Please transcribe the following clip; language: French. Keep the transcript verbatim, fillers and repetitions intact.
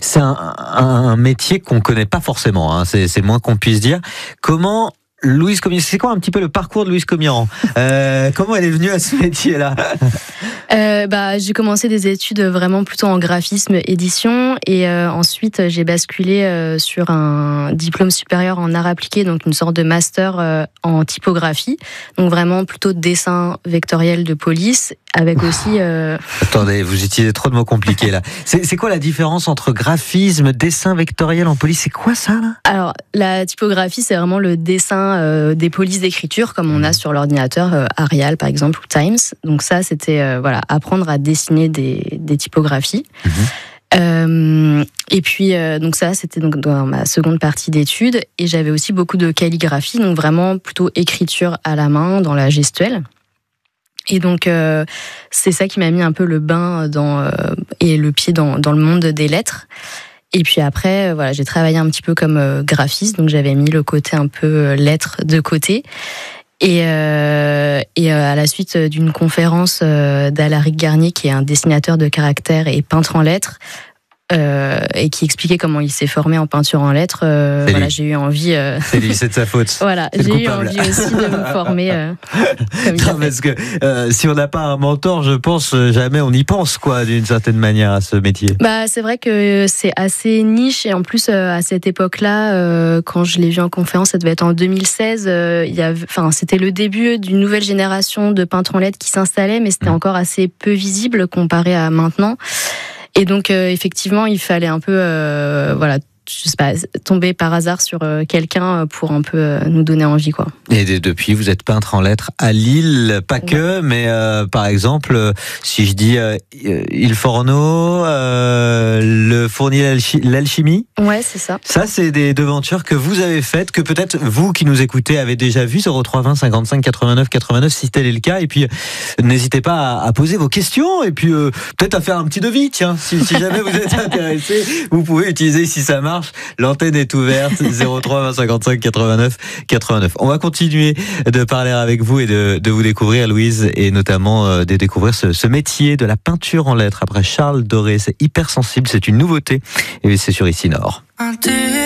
C'est un, un, un métier qu'on connaît pas forcément, hein. c'est, c'est le moins qu'on puisse dire. Comment Louise Comiran, c'est quoi un petit peu le parcours de Louise Comiran? euh, Comment elle est venue à ce métier-là? euh, bah, J'ai commencé des études vraiment plutôt en graphisme, édition, et euh, ensuite j'ai basculé euh, sur un diplôme supérieur en art appliqué, donc une sorte de master euh, en typographie, donc vraiment plutôt dessin vectoriel de police, avec aussi... Euh... Attendez, vous utilisez trop de mots compliqués là. C'est, c'est quoi la différence entre graphisme, dessin vectoriel en police? C'est quoi ça là? Alors, la typographie, c'est vraiment le dessin euh, des polices d'écriture, comme on a sur l'ordinateur euh, Arial, par exemple, ou Times. Donc ça, c'était euh, voilà, apprendre à dessiner des, des typographies. Mmh. Euh, et puis, euh, donc ça, c'était donc dans ma seconde partie d'études. Et j'avais aussi beaucoup de calligraphie, donc vraiment plutôt écriture à la main, dans la gestuelle. Et donc, euh, c'est ça qui m'a mis un peu le bain dans, euh, et le pied dans, dans le monde des lettres. Et puis après, euh, voilà, j'ai travaillé un petit peu comme euh, graphiste, donc j'avais mis le côté un peu euh, lettres de côté. Et, euh, et euh, à la suite d'une conférence euh, d'Alaric Garnier, qui est un dessinateur de caractères et peintre en lettres, Euh, et qui expliquait comment il s'est formé en peinture en lettres. Euh, voilà, j'ai eu envie. Euh... C'est lui, c'est de sa faute. Voilà, c'est j'ai eu envie aussi de me former. Euh, comme non, parce que euh, si on n'a pas un mentor, je pense jamais on y pense, quoi, d'une certaine manière à ce métier. Bah, c'est vrai que c'est assez niche, et en plus euh, à cette époque-là, euh, quand je l'ai vu en conférence, ça devait être en deux mille seize. Euh, il y avait, enfin, c'était le début d'une nouvelle génération de peintres en lettres qui s'installait, mais c'était mmh. encore assez peu visible comparé à maintenant. Et donc, euh, effectivement, il fallait un peu, euh, voilà, je sais pas, tomber par hasard sur euh, quelqu'un pour un peu euh, nous donner envie, quoi. Et de, depuis, vous êtes peintre en lettres à Lille, pas que, ouais. mais euh, par exemple, si je dis euh, Il Forno, euh, le Fournier l'Alchimie. Ouais, c'est ça. Ça, c'est des devantures que vous avez faites, que peut-être vous qui nous écoutez avez déjà vu, zéro trois vingt cinquante-cinq quatre-vingt-neuf quatre-vingt-neuf, si tel est le cas. Et puis, n'hésitez pas à, à poser vos questions et puis euh, peut-être à faire un petit devis, tiens. Si, si jamais vous êtes intéressé, vous pouvez utiliser si ça marche. L'antenne est ouverte, zéro trois vingt cinquante-cinq quatre-vingt-neuf quatre-vingt-neuf. On va continuer de parler avec vous et de, de vous découvrir, Louise, et notamment euh, de découvrir ce, ce métier de la peinture en lettres après Charles Doré. C'est hyper sensible, c'est une nouveauté et c'est sur Ici Nord.